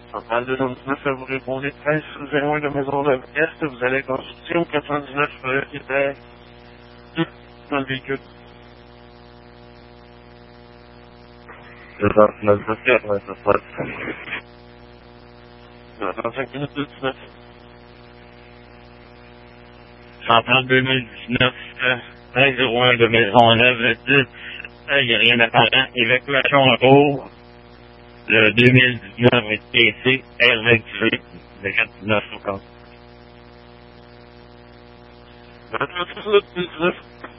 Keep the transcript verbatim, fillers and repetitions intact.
Centrale deux cent dix-neuf, vous répondez treize zéro un de Maisonneuve Est, vous allez construction quatre cent dix-neuf euh, qui était dans le véhicule. deux cent dix-neuf, quatre-vingt-sept. Dans trente-cinq minutes de dix-neuf. Centrale deux mille dix-neuf, treize zéro un de Maisonneuve dix, il n'y a rien d'apparent, évacuation en cours. Le deux mille dix-neuf est P C, R vingt-huit, de quatre-vingt-neuf au compte. Dans trente-six minutes de dix-neuf.